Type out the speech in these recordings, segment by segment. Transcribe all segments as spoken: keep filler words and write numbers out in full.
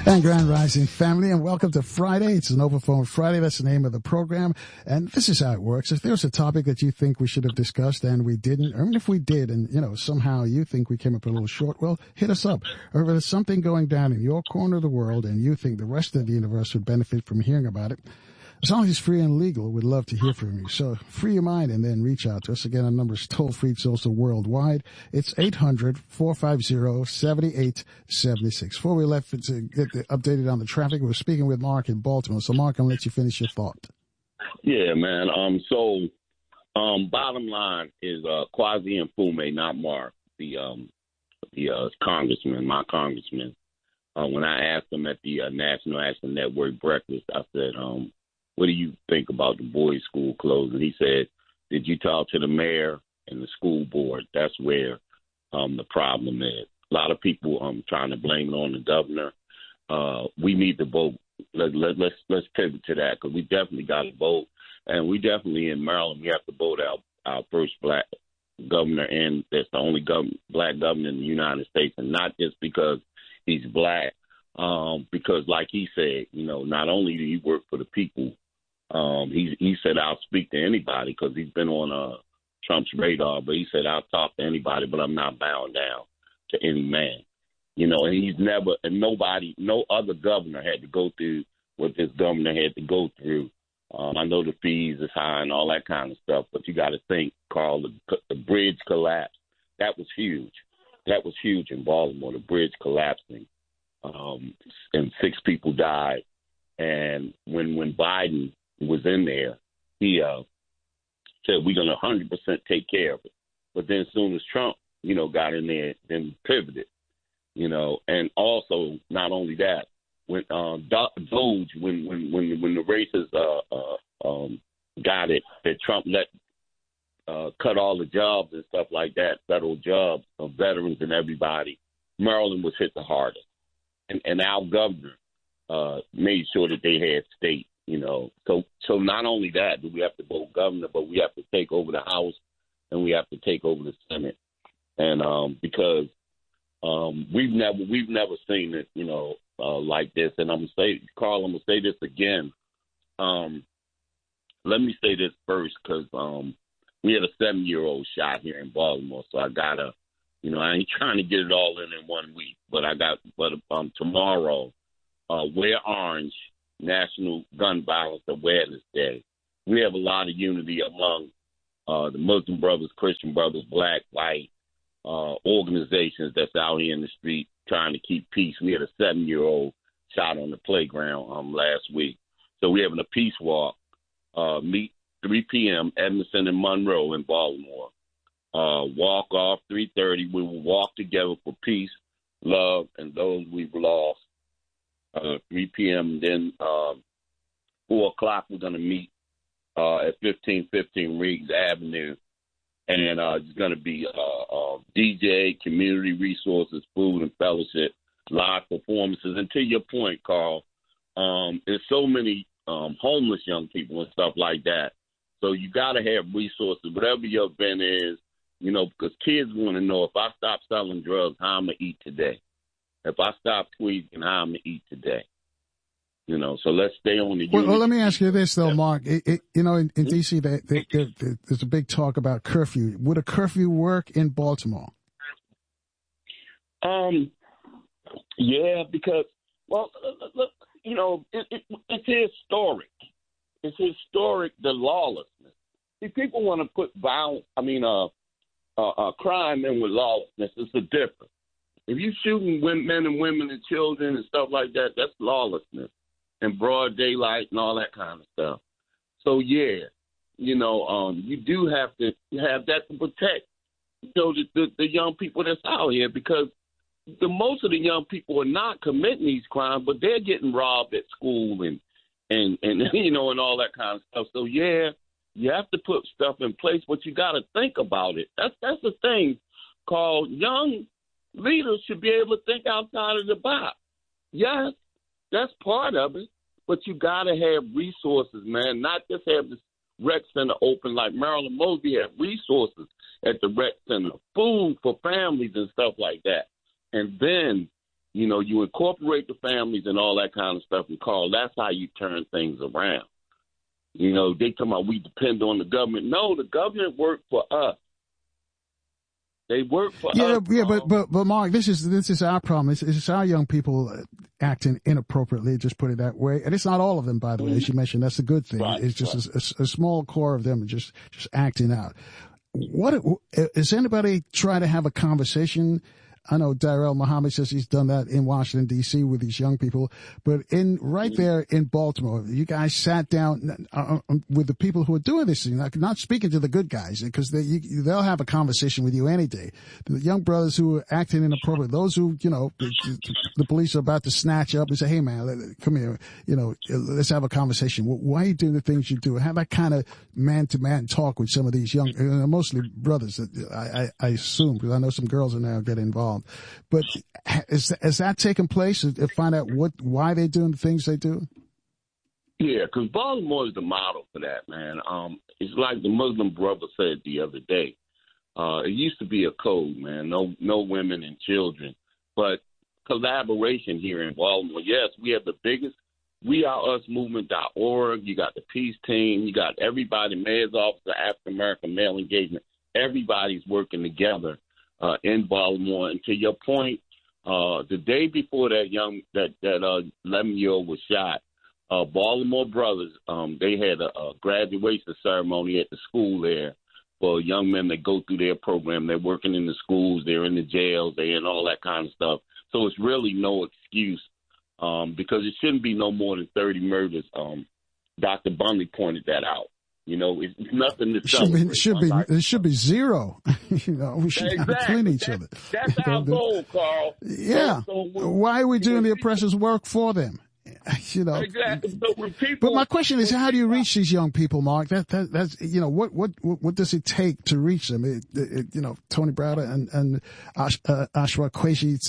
And Grand Rising family, and welcome to Friday. It's an Overphone Friday. That's the name of the program. And this is how it works. If there's a topic that you think we should have discussed and we didn't, or even if we did and, you know, somehow you think we came up a little short, well, hit us up. Or if there's something going down in your corner of the world and you think the rest of the universe would benefit from hearing about it, as long as it's free and legal, we'd love to hear from you. So free your mind and then reach out to us. Again, our number is toll-free. It's also worldwide. It's eight hundred, four five zero, seven eight seven six. Before we left to get updated on the traffic, we're speaking with Mark in Baltimore. So, Mark, I'm going to let you finish your thought. Yeah, man. Um, so, um, bottom line is uh, Kwasi Mfume, not Mark, the um, the uh, congressman, my congressman. Uh, when I asked him at the uh, National Action Network breakfast, I said, um, what do you think about the boys' school closing? He said, did you talk to the mayor and the school board? That's where um, the problem is. A lot of people um trying to blame it on the governor. Uh, we need to vote. Let, let, let's let's pivot to that because we definitely got to vote. And we definitely in Maryland, we have to vote our, our first black governor, and that's the only gov- black governor in the United States, and not just because he's black, um, because like he said, you know, not only do he work for the people, Um, he he said I'll speak to anybody because he's been on uh, Trump's radar. But he said I'll talk to anybody, but I'm not bound down to any man. You know, and he's never and nobody, no other governor had to go through what this governor had to go through. Um, I know the fees is high and all that kind of stuff, but you got to think, Carl, the, the bridge collapse. That was huge. That was huge in Baltimore. The bridge collapsing, um, and six people died. And when when Biden was in there, he uh, said, we're going to one hundred percent take care of it. But then as soon as Trump, you know, got in there, then pivoted, you know. And also, not only that, when uh, Doge, when when when when the racists uh, uh, um, got it, that Trump let uh, cut all the jobs and stuff like that, federal jobs of veterans and everybody, Maryland was hit the hardest. And, and our governor uh, made sure that they had state. You know, so so not only that do we have to vote governor, but we have to take over the House and we have to take over the Senate, and um, because um, we've never we've never seen it, you know, uh, like this. And I'm gonna say, Carl, I'm gonna say this again. Um, let me say this first, because um, we had a seven-year-old shot here in Baltimore, so I gotta, you know, I ain't trying to get it all in in one week, but I got, but um, tomorrow, uh, wear orange. National Gun Violence Awareness Day. We have a lot of unity among uh, the Muslim brothers, Christian brothers, black, white uh, organizations that's out here in the street trying to keep peace. We had a seven-year-old shot on the playground um, last week. So we're having a peace walk, uh, meet three p.m., Edmondson and Monroe in Baltimore. Uh, walk off three thirty. We will walk together for peace, love, and those we've lost. Uh, three p.m. Then uh, four o'clock, we're going to meet uh, at fifteen fifteen Riggs Avenue. And uh, it's going to be uh, uh, D J, community resources, food and fellowship, live performances. And to your point, Carl, um, there's so many um, homeless young people and stuff like that. So you got to have resources, whatever your event is, you know, because kids want to know, if I stop selling drugs, how I'm going to eat today. If I stop tweeting, how I'm going to eat today. You know, so let's stay on the well, well, let me ask you this, though, Mark. It, it, you know, in, in D C, they, they, they, they, there's a big talk about curfew. Would a curfew work in Baltimore? Um, yeah, because, well, look, you know, it, it, it's historic. It's historic, the lawlessness. See, people want to put violence, I mean, uh, uh, uh, crime in with lawlessness. It's a difference. If you're shooting men and women and children and stuff like that, that's lawlessness and broad daylight and all that kind of stuff. So, yeah, you know, um, you do have to have that to protect, you know, the, the, the young people that's out here, because the most of the young people are not committing these crimes, but they're getting robbed at school and, and, and you know, and all that kind of stuff. So, yeah, you have to put stuff in place, but you got to think about it. That's, that's the thing called young leaders should be able to think outside of the box. Yes, that's part of it, but you got to have resources, man, not just have this rec center open like Marilyn Mosby had resources at the rec center, food for families and stuff like that. And then You know, you incorporate the families and all that kind of stuff. And, Carl, that's how you turn things around. You know, they come out, we depend on the government. No, the government worked for us. They work for yeah, us. Yeah, but, but, but Mark, this is, this is our problem. It's, it's our young people acting inappropriately, just put it that way. And it's not all of them, by the way, as you mentioned. That's a good thing. Right, it's just right. a, a, a small core of them just, just acting out. What, is anybody trying to have a conversation? I know Darrell Muhammad says he's done that in Washington, D C with these young people, but in right there in Baltimore, you guys sat down uh, with the people who are doing this thing, not, not speaking to the good guys, because they, you, they'll have a conversation with you any day. The young brothers who are acting inappropriate, those who, you know, the, the police are about to snatch up and say, hey man, come here, you know, let's have a conversation. Why are you doing the things you do? Have that kind of man-to-man talk with some of these young, mostly brothers, I, I, I assume, because I know some girls are now getting involved. But is, has that taken place? To find out what why they're doing the things they do? Yeah, because Baltimore is the model for that, man. Um, it's like the Muslim brother said the other day. Uh, it used to be a code, man. No, no women and children, but collaboration here in Baltimore. Yes, we have the biggest We Are Us movement dot org. You got the peace team. You got everybody, mayor's office, the African American male engagement. Everybody's working together. Uh, in Baltimore, and to your point, uh, the day before that young that that uh, eleven-year-old was shot, uh, Baltimore Brothers um, they had a, a graduation ceremony at the school there for young men that go through their program. They're working in the schools, they're in the jails, they're in all that kind of stuff. So it's really no excuse um, because it shouldn't be no more than thirty murders. Um, Doctor Bundy pointed that out. You know, it's nothing to celebrate. It should be, it should be, it should be zero. You know, we should exactly. have clean each that's, other. That's our goal, Carl. Yeah. So, so why are we doing the oppressors' work for them? You know. Exactly. So when people, but my question is, how do you reach these young people, Mark? That, that that's you know, what what what does it take to reach them? It, it, you know, Tony Browder and and Ash, uh, Ashwa Qureshi.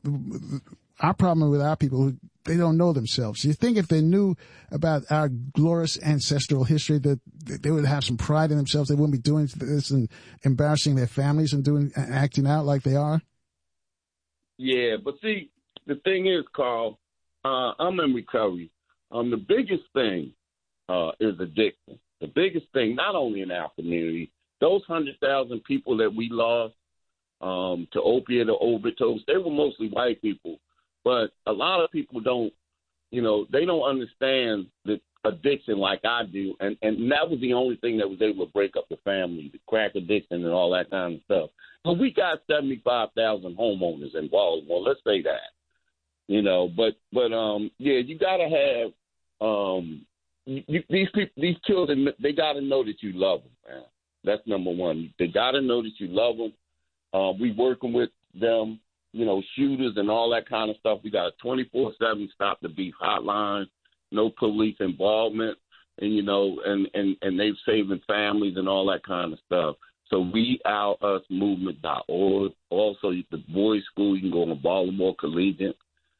Our problem with our people who they don't know themselves. You think if they knew about our glorious ancestral history, that they would have some pride in themselves. They wouldn't be doing this and embarrassing their families and doing acting out like they are. Yeah, but see, the thing is, Carl, uh, I'm in recovery. Um, the biggest thing uh, is addiction. The biggest thing, not only in our community, those hundred thousand people that we lost um, to opiate or overdose, they were mostly white people. But a lot of people don't, you know, they don't understand the addiction like I do. And, and that was the only thing that was able to break up the family, the crack addiction and all that kind of stuff. But we got seventy-five thousand homeowners in Baltimore. Let's say that, you know, but, but um, yeah, you got to have um, you, these people, these children, they got to know that you love them, man. That's number one. They got to know that you love them. Uh, we working with them. You know, shooters and all that kind of stuff. We got a twenty-four seven Stop the Beef hotline, no police involvement, and, you know, and, and, and they've saving families and all that kind of stuff. So we are us movement dot org. Also, the boys' school, you can go on Baltimore Collegiate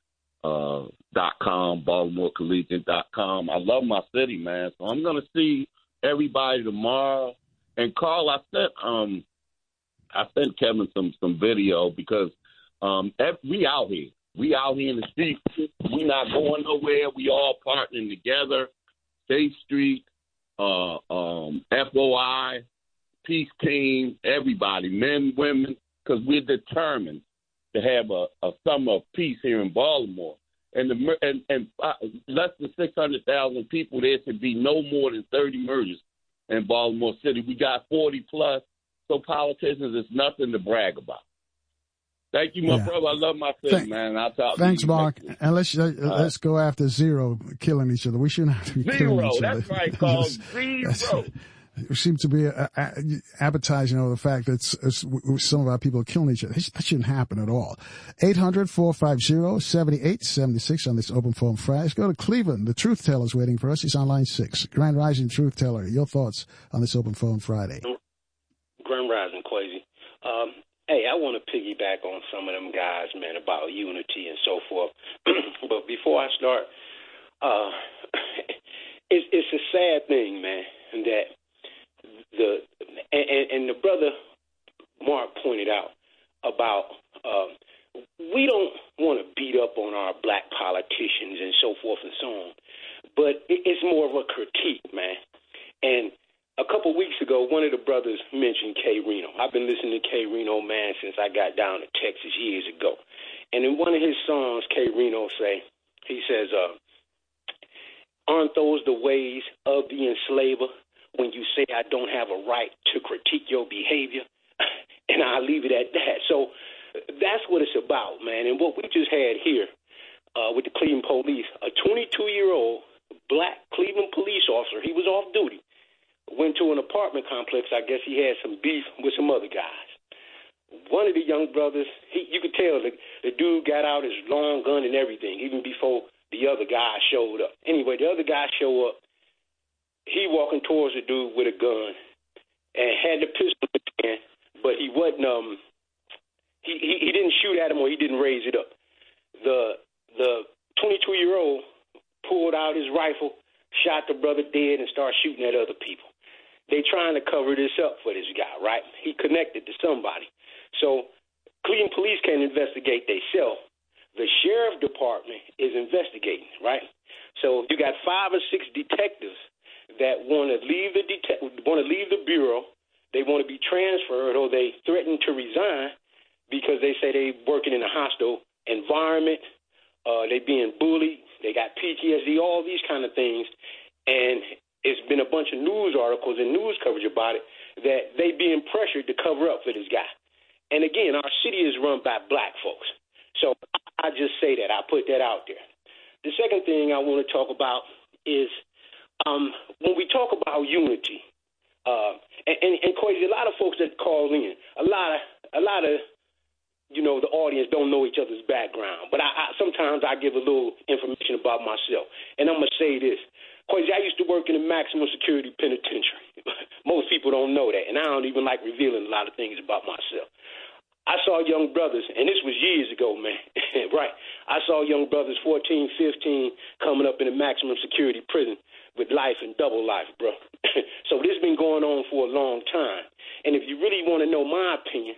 uh, dot com, Baltimore Collegiate dot com. I love my city, man. So I'm going to see everybody tomorrow. And, Carl, I sent, um, I sent Kevin some, some video because Um, we out here. We out here in the street. We not going nowhere. We all partnering together. Safe Street, uh, um, F O I, Peace Team, everybody, men, women, because we're determined to have a, a summer of peace here in Baltimore. And the and, and uh, less than six hundred thousand people, there should be no more than thirty murders in Baltimore City. We got forty plus, so politicians is nothing to brag about. Thank you, my yeah. brother. I love my city, Thank, man. I'll talk Thanks, to you Mark. And let's uh, let's go after zero, killing each other. We shouldn't have to be zero. killing each That's other. Right, Carl. Zero. We seem to be uh, uh, advertising over the fact that it's, it's, some of our people are killing each other. That shouldn't happen at all. eight hundred, four five zero, seven eight seven six on this Open Forum Friday. Let's go to Cleveland. The Truth Teller is waiting for us. He's on line six. Grand Rising Truth Teller, your thoughts on this Open Forum Friday? Grand Rising, Quasi. Um, hey, I want to piggyback on some of them guys, man, about unity and so forth. But before I start, uh, it's, it's a sad thing, man, that the and, and the brother Mark pointed out about uh, we don't want to beat up on our black politicians and so forth and so on, but it's more of a critique, man. And a couple weeks ago, one of the brothers mentioned K. Reno. I've been listening to K. Reno, man, since I got down to Texas years ago. And in one of his songs, K. Reno say, he says, uh, aren't those the ways of the enslaver when you say I don't have a right to critique your behavior? And I'll leave it at that. So that's what it's about, man. And what we just had here uh, with the Cleveland police, a twenty-two-year-old black Cleveland police officer, he was off duty, went to an apartment complex. I guess he had some beef with some other guys. One of the young brothers, he, you could tell the, the dude got out his long gun and everything, even before the other guy showed up. Anyway, the other guy showed up. He walking towards the dude with a gun and had the pistol in his hand, but he wasn't, um, he, he, he didn't shoot at him or he didn't raise it up. The the twenty-two-year-old pulled out his rifle, shot the brother dead, and started shooting at other people. They trying to cover this up for this guy, right? He connected to somebody. So Cleveland police can't investigate themselves. The sheriff department is investigating, right? So you got five or six detectives that want to leave the det- want to leave the bureau. They want to be transferred, or they threaten to resign because they say they working in a hostile environment. Uh, they being bullied. They got P T S D, all these kind of things. And it's been a bunch of news articles and news coverage about it that they being pressured to cover up for this guy. And again, our city is run by black folks. So I just say that. I put that out there. The second thing I want to talk about is um, when we talk about unity, uh, and, and, and Quasi, a lot of folks that call in, a lot of, a lot of, you know, the audience don't know each other's background. But I, I sometimes I give a little information about myself. And I'm going to say this. Quasi, I used to work in a maximum security penitentiary. Most people don't know that, and I don't even like revealing a lot of things about myself. I saw young brothers, and this was years ago, man, right? I saw young brothers, fourteen, fifteen, coming up in a maximum security prison with life and double life, bro. So this has been going on for a long time. And if you really want to know my opinion,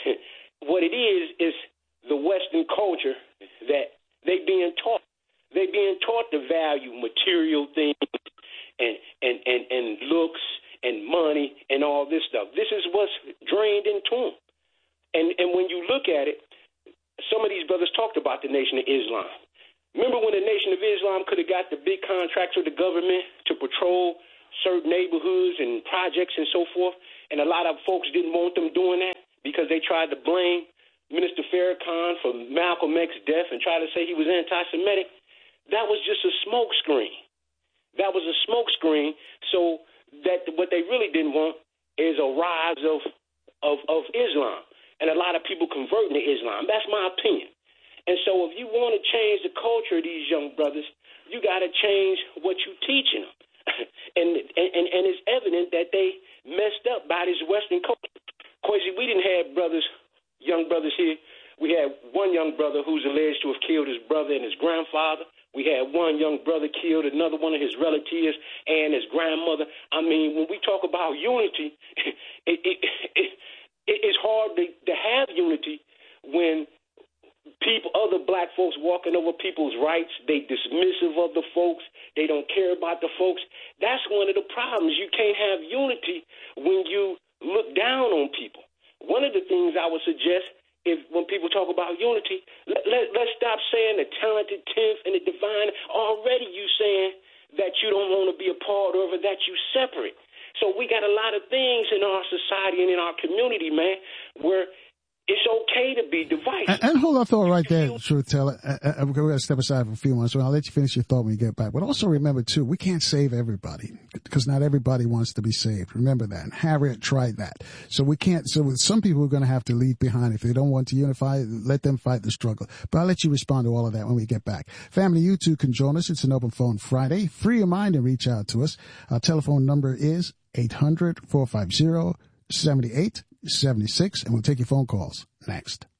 what it is is the Western culture that they being taught. They being taught to value material things and, and, and, and looks and money and all this stuff. This is what's drained into them. And and when you look at it, some of these brothers talked about the Nation of Islam. Remember when the Nation of Islam could have got the big contracts with the government to patrol certain neighborhoods and projects and so forth, and a lot of folks didn't want them doing that because they tried to blame Minister Farrakhan for Malcolm X's death and try to say he was anti-Semitic. That was just a smoke screen. That was a smoke screen so that what they really didn't want is a rise of of, of Islam. And a lot of people converting to Islam. That's my opinion. And so if you want to change the culture of these young brothers, you got to change what you're teaching them. and, and and it's evident that they messed up by this Western culture. Quasi, we didn't have brothers, young brothers here. We had one young brother who's alleged to have killed his brother and his grandfather. We had one young brother killed another one of his relatives and his grandmother. I mean, when we talk about unity, it, it, it it's hard to, to have unity when people, other black folks walking over people's rights, they dismissive of the folks, they don't care about the folks. That's one of the problems. You can't have unity when you look down on people. One of the things I would suggest, if when people talk about unity, let, let, let's stop saying the talented tenth and the divine. Already you saying that you don't want to be a part of it, that you separate. So we got a lot of things in our society and in our community, man, where it's okay to be divisive. And, and hold that thought right there, Truth Teller. Uh, uh, we're going to step aside for a few months, so I'll let you finish your thought when you get back. But also remember, too, we can't save everybody because not everybody wants to be saved. Remember that. And Harriet tried that. So we can't. So some people are going to have to leave behind. If they don't want to unify, let them fight the struggle. But I'll let you respond to all of that when we get back. Family, you too can join us. It's an Open Phone Friday. Free your mind and reach out to us. Our telephone number is eight hundred, four five zero, seven eight seven six, and we'll take your phone calls next.